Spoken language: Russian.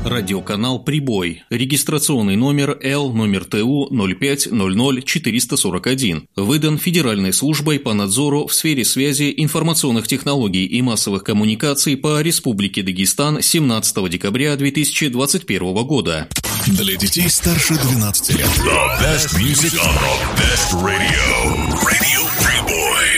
Радиоканал «Прибой». Регистрационный номер Л номер ТУ 0500441. Выдан Федеральной службой по надзору в сфере связи, информационных технологий и массовых коммуникаций по Республике Дагестан 17 декабря 2021 года. Для детей старше 12 лет. The best music on the best radio. Radio Прибой.